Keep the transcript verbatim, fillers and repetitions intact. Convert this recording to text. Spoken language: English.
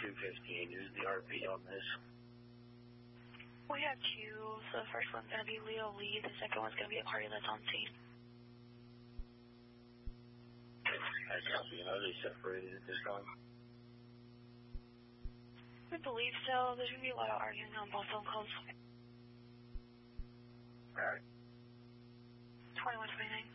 two fifteen. Who's the R P on this? We have two. So the first one's going to be Leo Lee. The second one's going to be a party that's on scene. I copy. Are they separated at this time? We believe so. There's going to be a lot of arguing on both phone calls. Alright. twenty-one twenty-nine.